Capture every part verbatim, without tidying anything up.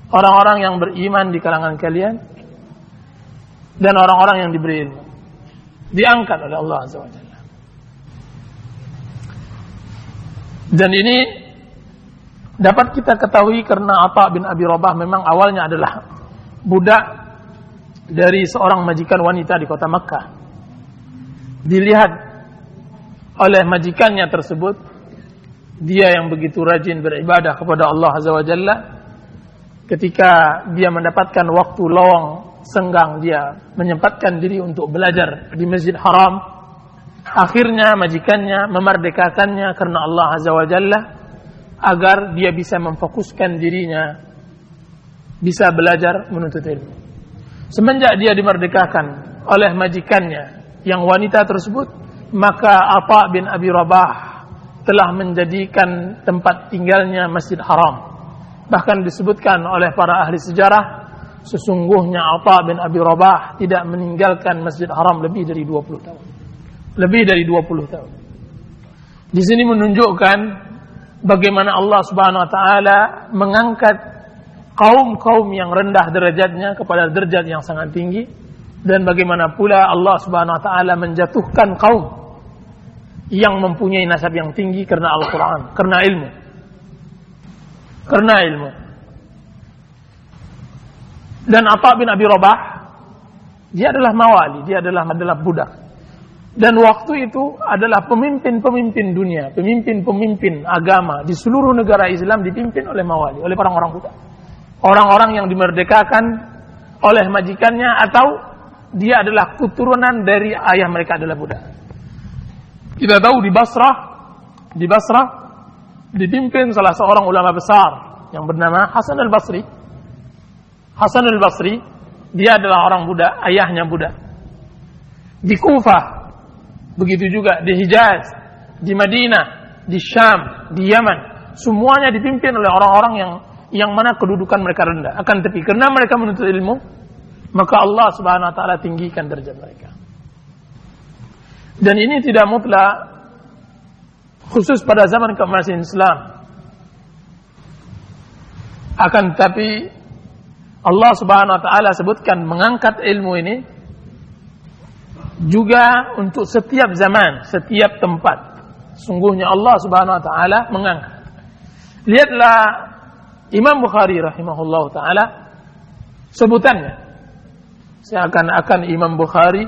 orang-orang yang beriman di kalangan kalian dan orang-orang yang diberi ilmu. Diangkat oleh Allah Azza wa Jalla. Dan ini dapat kita ketahui karena Atha bin Abi Rabah memang awalnya adalah budak dari seorang majikan wanita di kota Makkah. Dilihat oleh majikannya tersebut, dia yang begitu rajin beribadah kepada Allah Azza wa Jalla. Ketika dia mendapatkan waktu lowong senggang, dia menyempatkan diri untuk belajar di Masjid Haram. Akhirnya majikannya memerdekakannya karena Allah Azza wa Jalla, agar dia bisa memfokuskan dirinya, bisa belajar menuntut ilmu. Semenjak dia dimerdekakan oleh majikannya yang wanita tersebut, maka Atha bin Abi Rabah telah menjadikan tempat tinggalnya Masjid Haram. Bahkan disebutkan oleh para ahli sejarah, sesungguhnya Atha bin Abi Rabah tidak meninggalkan Masjid Haram lebih dari dua puluh tahun. Lebih dari dua puluh tahun. Di sini menunjukkan bagaimana Allah Subhanahu wa taala mengangkat kaum-kaum yang rendah derajatnya kepada derajat yang sangat tinggi, dan bagaimana pula Allah Subhanahu wa taala menjatuhkan kaum yang mempunyai nasab yang tinggi karena Al-Qur'an, karena ilmu. Karena ilmu. Dan Atha bin Abi Rabah, dia adalah mawali, dia adalah adalah budak. Dan waktu itu adalah pemimpin-pemimpin dunia, pemimpin-pemimpin agama di seluruh negara Islam dipimpin oleh mawali, oleh orang-orang budak. Orang-orang yang dimerdekakan oleh majikannya atau dia adalah keturunan dari ayah mereka adalah budak. Kita tahu di Basrah, di Basrah dipimpin salah seorang ulama besar yang bernama Hasan al-Basri. Hasan al-Basri, dia adalah orang budak, ayahnya budak. Di Kufah, begitu juga di Hijaz, di Madinah, di Syam, di Yaman, semuanya dipimpin oleh orang-orang yang yang mana kedudukan mereka rendah. Akan tetapi karena mereka menuntut ilmu, maka Allah Subhanahu wa taala tinggikan derajat mereka. Dan ini tidak mutlak khusus pada zaman keemasan Islam. Akan tetapi Allah Subhanahu wa taala sebutkan mengangkat ilmu ini juga untuk setiap zaman, setiap tempat. Sungguhnya Allah Subhanahu wa taala mengangkat. Lihatlah Imam Bukhari rahimahullahu taala, sebutannya seakan-akan Imam Bukhari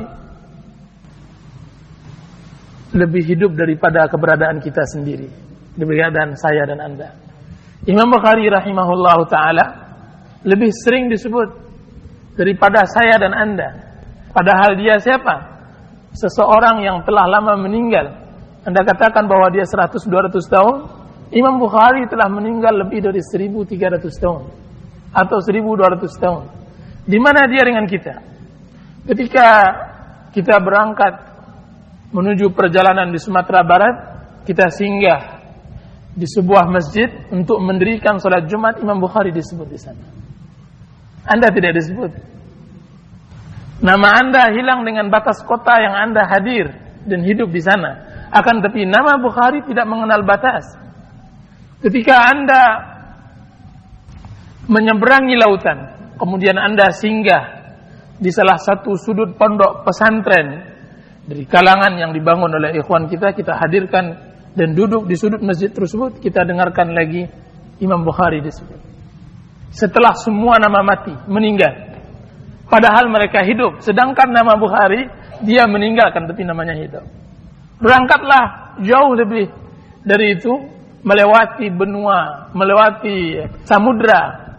lebih hidup daripada keberadaan kita sendiri, keberadaan saya dan Anda. Imam Bukhari rahimahullahu taala lebih sering disebut daripada saya dan Anda. Padahal dia siapa? Seseorang yang telah lama meninggal. Anda katakan bahwa dia seratus dua ratus tahun, Imam Bukhari telah meninggal lebih dari seribu tiga ratus tahun atau seribu dua ratus tahun. Di mana dia dengan kita? Ketika kita berangkat menuju perjalanan di Sumatera Barat, kita singgah di sebuah masjid untuk mendirikan salat Jumat, Imam Bukhari disebut di sana. Anda tidak disebut. Nama Anda hilang dengan batas kota yang Anda hadir dan hidup di sana. Akan tetapi nama Bukhari tidak mengenal batas. Ketika Anda menyeberangi lautan, kemudian Anda singgah di salah satu sudut pondok pesantren dari kalangan yang dibangun oleh ikhwan kita, kita hadirkan dan duduk di sudut masjid tersebut, kita dengarkan lagi Imam Bukhari disebut. Setelah semua nama mati, meninggal. Padahal mereka hidup, sedangkan nama Bukhari, dia meninggalkan tapi namanya hidup. Berangkatlah jauh lebih dari itu, melewati benua, melewati samudra.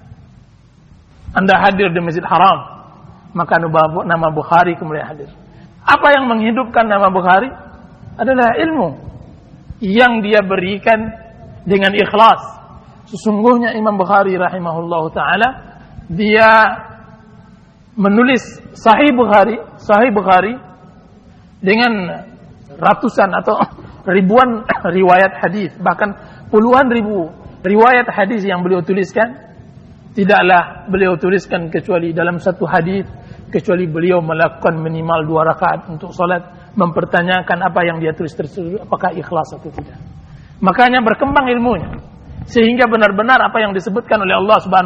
Anda hadir di Masjid Haram, maka nama Bukhari kemudian hadir. Apa yang menghidupkan nama Bukhari? Adalah ilmu yang dia berikan dengan ikhlas. Sesungguhnya Imam Bukhari rahimahullahu ta'ala, dia menulis Sahih Bukhari, Sahih Bukhari dengan ratusan atau ribuan riwayat hadis, bahkan puluhan ribu riwayat hadis yang beliau tuliskan. Tidaklah beliau tuliskan kecuali dalam satu hadis, kecuali beliau melakukan minimal dua rakaat untuk salat, mempertanyakan apa yang dia tulis tersebut apakah ikhlas atau tidak. Makanya berkembang ilmunya sehingga benar-benar apa yang disebutkan oleh Allah Subhanahu